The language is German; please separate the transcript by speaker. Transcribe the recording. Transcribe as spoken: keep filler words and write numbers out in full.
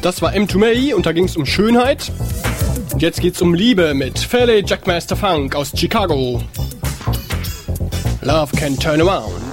Speaker 1: Das war M zwei May und da ging es um Schönheit. Und jetzt geht's um Liebe mit Philly Jackmaster Funk aus Chicago. Love can turn around.